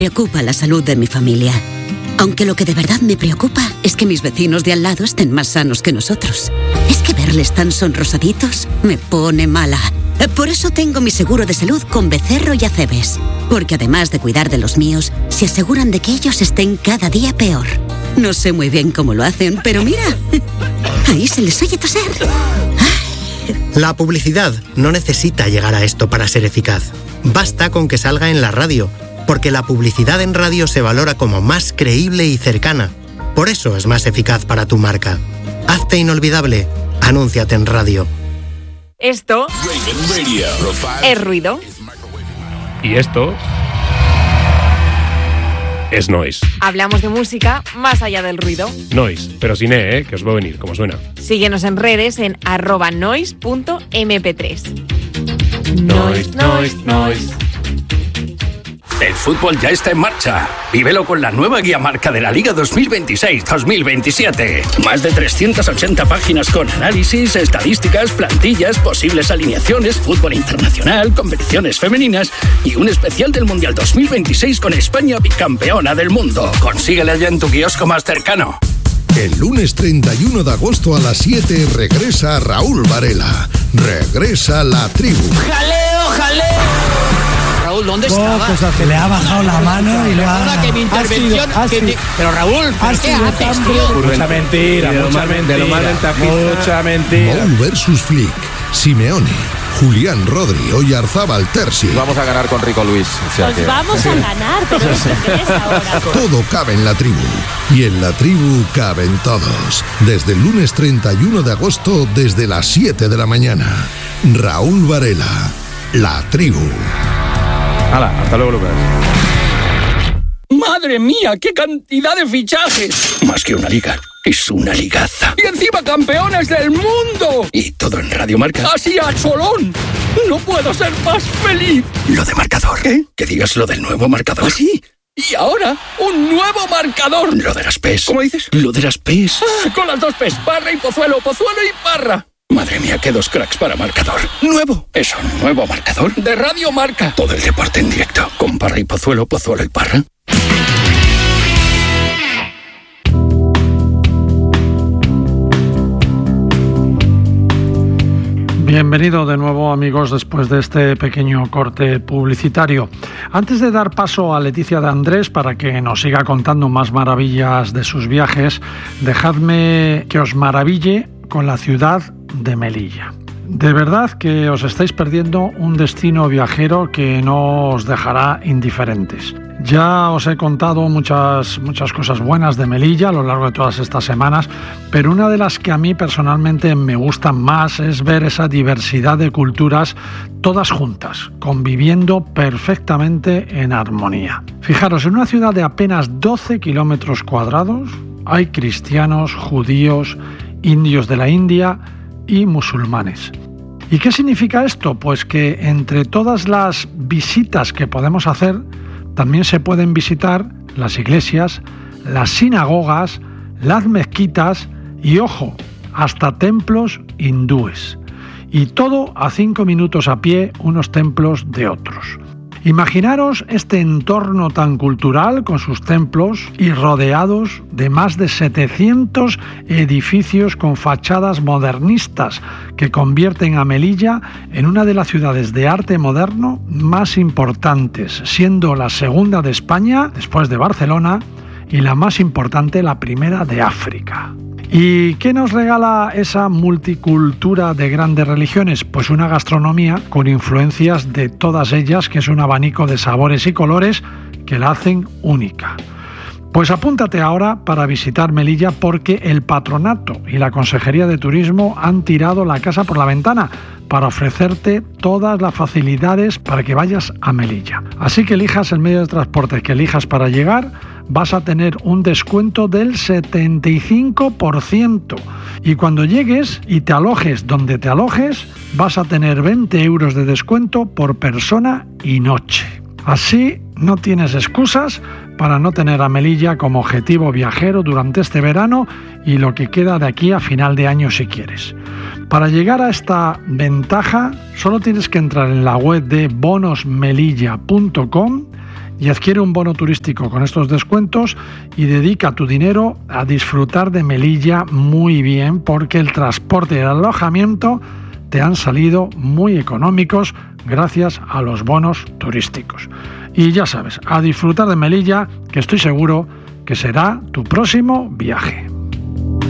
preocupa la salud de mi familia. Aunque lo que de verdad me preocupa es que mis vecinos de al lado estén más sanos que nosotros. Es que verles tan sonrosaditos me pone mala. Por eso tengo mi seguro de salud con Becerro y Acebes. Porque además de cuidar de los míos, se aseguran de que ellos estén cada día peor. No sé muy bien cómo lo hacen, pero mira, ahí se les oye toser. La publicidad no necesita llegar a esto para ser eficaz. Basta con que salga en la radio, porque la publicidad en radio se valora como más creíble y cercana. Por eso es más eficaz para tu marca. Hazte inolvidable. Anúnciate en radio. Esto es ruido. Y esto es noise. Hablamos de música más allá del ruido. Noise, pero sin que os va a venir, como suena. Síguenos en redes en @noise.mp3. Noise. El fútbol ya está en marcha. Vívelo con la nueva guía marca de la Liga 2026-2027. Más de 380 páginas con análisis, estadísticas, plantillas, posibles alineaciones, fútbol internacional, competiciones femeninas y un especial del Mundial 2026 con España bicampeona del mundo. Consíguela ya en tu kiosco más cercano. El lunes 31 de agosto a las 7 regresa Raúl Varela. Regresa La Tribu. ¡Jaleo, jaleo! Raúl, ¿dónde estaba? Pues que le ha bajado la mano y le ha... Perdona que mi intervención... Pero Raúl, ¿qué haces, tío? Mucha mentira, mucha mentira. Mou versus Flick, Simeone, Julián Rodri, Oyarzábal Terzi. Vamos a ganar con Rico Luis. Vamos a ganar, pero ¿esto qué es ahora? Todo cabe en La Tribu. Y en La Tribu caben todos. Desde el lunes 31 de agosto, desde las 7 de la mañana. Raúl Varela, La Tribu. Hala, hasta luego, Lucas. ¡Madre mía, qué cantidad de fichajes! Más que una liga, es una ligaza. ¡Y encima campeones del mundo! Y todo en Radio Marca. ¡Así a cholón! ¡No puedo ser más feliz! Lo de marcador. ¿Qué? Que digas lo del nuevo marcador. ¿Ah, sí? Y ahora, un nuevo marcador. Lo de las P's. ¿Cómo dices? Lo de las P's. Con las dos P's. Parra y Pozuelo. Pozuelo y Parra. Madre mía, qué dos cracks para marcador. Nuevo. Es un nuevo marcador de Radio Marca. Todo el deporte en directo. Con Parra y Pozuelo, Pozuelo y Parra. Bienvenido de nuevo, amigos, después de este pequeño corte publicitario. Antes de dar paso a Leticia de Andrés para que nos siga contando más maravillas de sus viajes, dejadme que os maraville con la ciudad de Melilla. De verdad que os estáis perdiendo un destino viajero que no os dejará indiferentes. Ya os he contado muchas cosas buenas de Melilla a lo largo de todas estas semanas, pero una de las que a mí personalmente me gustan más es ver esa diversidad de culturas todas juntas, conviviendo perfectamente en armonía. Fijaros, en una ciudad de apenas 12 kilómetros cuadrados hay cristianos, judíos, indios de la India y musulmanes. ¿Y qué significa esto? Pues que entre todas las visitas que podemos hacer, también se pueden visitar las iglesias, las sinagogas, las mezquitas y, ojo, hasta templos hindúes. Y todo a 5 minutos a pie unos templos de otros. Imaginaros este entorno tan cultural con sus templos y rodeados de más de 700 edificios con fachadas modernistas que convierten a Melilla en una de las ciudades de arte moderno más importantes, siendo la segunda de España después de Barcelona y la más importante, la primera de África. ¿Y qué nos regala esa multicultura de grandes religiones? Pues una gastronomía con influencias de todas ellas, que es un abanico de sabores y colores que la hacen única. Pues apúntate ahora para visitar Melilla, porque el Patronato y la Consejería de Turismo han tirado la casa por la ventana para ofrecerte todas las facilidades para que vayas a Melilla. Así que elijas el medio de transporte que elijas para llegar, vas a tener un descuento del 75%. Y cuando llegues y te alojes donde te alojes, vas a tener 20 euros de descuento por persona y noche. Así no tienes excusas para no tener a Melilla como objetivo viajero durante este verano y lo que queda de aquí a final de año si quieres. Para llegar a esta ventaja, solo tienes que entrar en la web de bonosmelilla.com y adquiere un bono turístico con estos descuentos y dedica tu dinero a disfrutar de Melilla muy bien, porque el transporte y el alojamiento te han salido muy económicos gracias a los bonos turísticos. Y ya sabes, a disfrutar de Melilla, que estoy seguro que será tu próximo viaje.